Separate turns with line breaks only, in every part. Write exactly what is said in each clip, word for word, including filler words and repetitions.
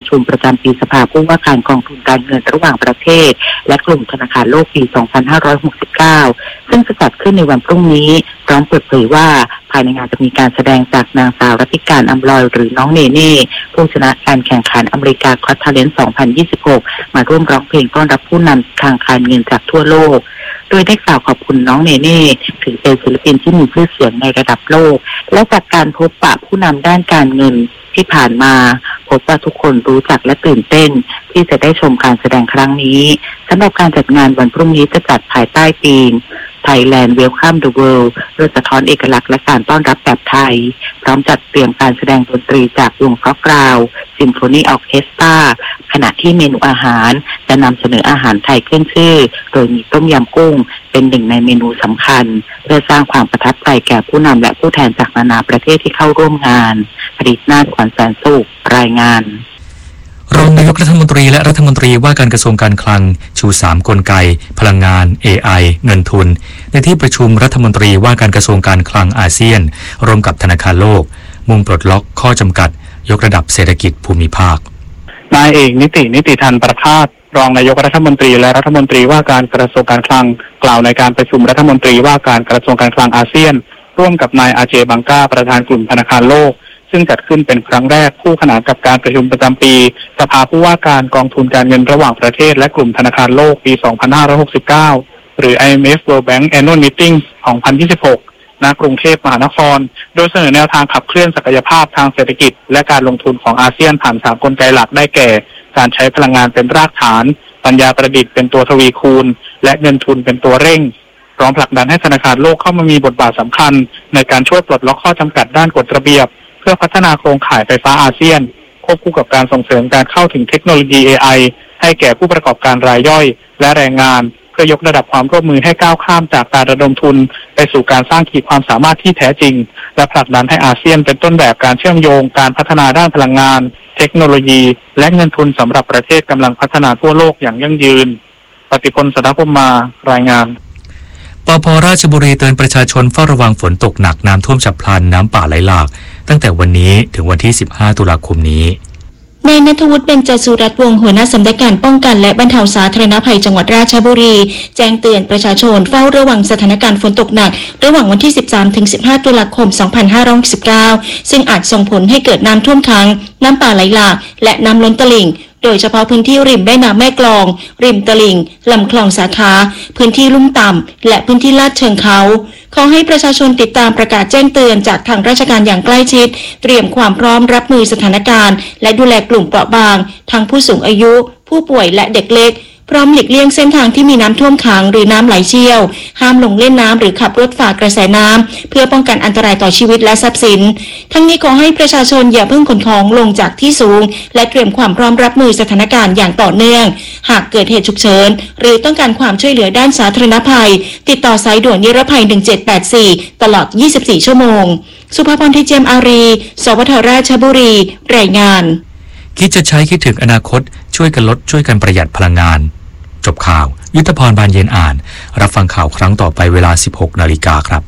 ชุมประจำปีสภาผู้ว่าการกองทุนการเงินระหว่างประเทศและกลุ่มธนาคารโลกปี สองพันห้าร้อยหกสิบเก้า ซึ่งจะจัดขึ้นในวันพรุ่งนี้พร้อมเปิดเผยว่าภายในงานจะมีการแสดงจากนางสาวรัติการอำลอยหรือน้องเนเน่ผู้ชนะการแข่งขันอเมริกา Got Talent สองพันยี่สิบหก มาร่วมร้องเพลงต้อนรับผู้นำทางการเงินจากทั่วโลกโดยได้กล่าวขอบคุณน้องเนเน่ถือเป็นศิลปินที่มีชื่อเสียงในระดับโลกและจากการพบปะผู้นำด้านการเงินที่ผ่านมาพบว่าทุกคนรู้จักและตื่นเต้นที่จะได้ชมการแสดงครั้งนี้สำหรับการจัดงานวันพรุ่งนี้จะจัดภายใต้ธีม Thailand Welcome the World โดยสะท้อนเอกลักษณ์และการต้อนรับแบบไทยพร้อมจัดเตรียมการแสดงดนตรีจากวงฟ็อกกราวด์ซิมโฟนีออร์เคสตราขณะที่เมนูอาหารจะนำเสนออาหารไทยขึ้นชื่อโดยมีต้มยำกุ้งเป็นหนึ่งในเมนูสำคัญเพื่อสร้างความประทับใจแก่ผู้นำและผู้แทนจากนานาประเทศที่เข้าร่วมงานผลิตนาฏขวัญแสนสุขรายงาน
รองนายกรัฐมนตรีและรัฐมนตรีว่าการกระทรวงการคลังชูสามกลไกพลังงาน เอ ไอ เงินทุนในที่ประชุมรัฐมนตรีว่าการกระทรวงการคลังอาเซียนร่วมกับธนาคารโลกมุ่งปลดล็อกข้อจำกัดยกระดับเศรษฐกิจภูมิภาคน
ายเอกนิตินิติธรรมประภาสรองนายกรัฐมนตรีและรัฐมนตรีว่าการกระทรวงการคลังกล่าวในการประชุมรัฐมนตรีว่าการกระทรวงการคลังอาเซียนร่วมกับนายอาเจบังกาประธานกลุ่มธนาคารโลกซึ่งจัดขึ้นเป็นครั้งแรกคู่ขนานกับการประชุมประจำปีสภาผู้ว่าการกองทุนการเงินระหว่างประเทศและกลุ่มธนาคารโลกปี สองพันห้าร้อยหกสิบเก้า หรือ ไอ เอ็ม เอฟ World Bank Annual Meeting สองพันยี่สิบหก ณ กรุงเทพมหานครโดยเสนอแนวทางขับเคลื่อนศักยภาพทางเศรษฐกิจและการลงทุนของอาเซียนผ่านสามกลไกหลักได้แก่การใช้พลังงานเป็นรากฐานปัญญาประดิษฐ์เป็นตัวทวีคูณและเงินทุนเป็นตัวเร่งพร้อมผลักดันให้ธนาคารโลกเข้ามามีบทบาทสำคัญในการช่วยปลดล็อกข้อจำกัดด้านกฎระเบียบเพื่อพัฒนาโครงข่ายไฟฟ้าอาเซียนควบคู่กับการส่งเสริมการเข้าถึงเทคโนโลยี เอ ไอ ให้แก่ผู้ประกอบการรายย่อยและแรงงานเพื่อยกระดับความร่วมมือให้ก้าวข้ามจากการระดมทุนไปสู่การสร้างขีดความสามารถที่แท้จริงและผลักดันให้อาเซียนเป็นต้นแบบการเชื่อมโยงการพัฒนาด้านพลังงานเทคโนโลยีและเงินทุนสำหรับประเทศกำลังพัฒนาทั่วโลกอย่างยั่งยืนปฏิพล สนพมารายงาน
ปภ.ราชบุรีเตือนประชาชนเฝ้าระวังฝนตกหนักน้ำท่วมฉับพลันน้ำป่าไหลหลากตั้งแต่วันนี้ถึงวันที่สิบห้าตุลาคมนี้
นายณัฐวุฒิ เบญจสุรัตน์วงศ์หัวหน้าสำนักงานป้องกันและบรรเทาสาธารณภัยจังหวัดราชบุรีแจ้งเตือนประชาชนเฝ้าระวังสถานการณ์ฝนตกหนักระหว่างวันที่สิบสามถึงสิบห้าตุลาคมสองพันห้าร้อยสิบเก้าซึ่งอาจส่งผลให้เกิดน้ำท่วมขังน้ำป่าไหลหลากและน้ำล้นตลิ่งโดยเฉพาะพื้นที่ริมแม่น้ำแม่กลองริมตลิ่งลำคลองสาขาพื้นที่ลุ่มต่ำและพื้นที่ลาดเชิงเขาขอให้ประชาชนติดตามประกาศแจ้งเตือนจากทางราชการอย่างใกล้ชิดเตรียมความพร้อมรับมือสถานการณ์และดูแลกลุ่มเปราะบางทั้งผู้สูงอายุผู้ป่วยและเด็กเล็กพร้อมหลีกเลี่ยงเส้นทางที่มีน้ำท่วมขังหรือน้ำไหลเชี่ยวห้ามลงเล่นน้ำหรือขับรถฝ่ากระแสน้ำเพื่อป้องกันอันตรายต่อชีวิตและทรัพย์สินทั้งนี้ขอให้ประชาชนอย่าเพิ่งขนของลงจากที่สูงและเตรียมความพร้อมรับมือสถานการณ์อย่างต่อเนื่องหากเกิดเหตุฉุกเฉินหรือต้องการความช่วยเหลือด้านสาธารณภัยติดต่อสายด่วนนิรภัยหนึ่งเจ็ดแปดสี่ตลอดยี่สิบสี่ชั่วโมงสุภาพร ทิเจียมอารีสวทราชบุรีรายงาน
คิดจะใช้คิดถึงอนาคตช่วยกันลดช่วยกันประหยัดพลังงานจบข่าวยุทธพรบานเย็นอ่านรับฟังข่าวครั้งต่อไปเวลา สิบหกนาฬิกาครับ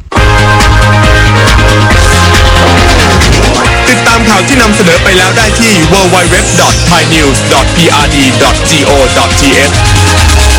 ติดตามข่าวที่นำเสนอไปแล้วได้ที่ ดับเบิลยู ดับเบิลยู ดับเบิลยู ดอท ไทยนิวส์ ดอท พี อาร์ ดี ดอท โก ดอท ที เอช